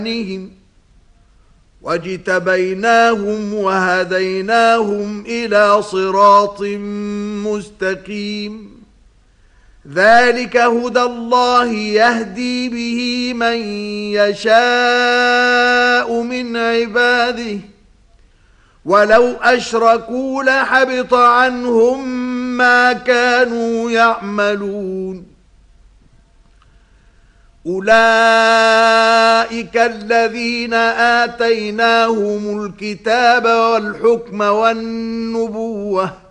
واجتبيناهم وهديناهم إلى صراط مستقيم. ذلك هدى الله يهدي به من يشاء من عباده ولو أشركوا لحبط عنهم ما كانوا يعملون. أولئك الذين آتيناهم الكتاب والحكم والنبوة